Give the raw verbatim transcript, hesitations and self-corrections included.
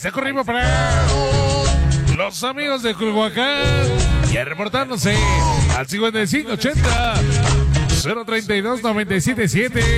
se corrimos para los amigos de Culhuacán y a reportándose al cincuenta y cinco ochenta cero treinta y dos noventa y siete siete.